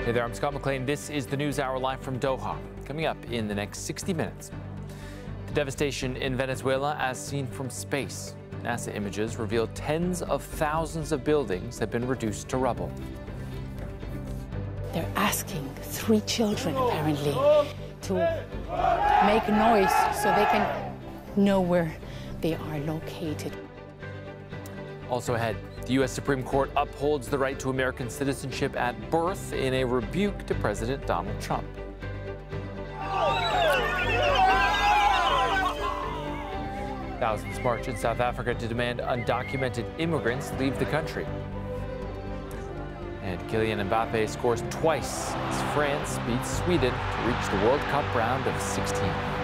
Hey there, I'm Scott McLean. This is the News Hour live from Doha. Coming up in the next 60 minutes. The devastation in Venezuela as seen from space. NASA images reveal tens of thousands of buildings have been reduced to rubble. They're asking 3 children, apparently, to make noise so they can know where they are located. Also ahead, the U.S. Supreme Court upholds the right to American citizenship at birth in a rebuke to President Donald Trump. Thousands march in South Africa to demand undocumented immigrants leave the country. And Kylian Mbappe scores twice as France beats Sweden to reach the World Cup round of 16.